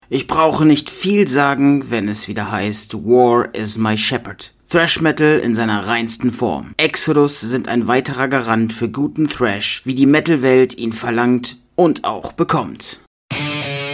Ich brauche nicht viel sagen, wenn es wieder heißt War is my shepherd. Thrash Metal in seiner reinsten Form. Exodus sind ein weiterer Garant für guten Thrash, wie die Metal-Welt ihn verlangt und auch bekommt.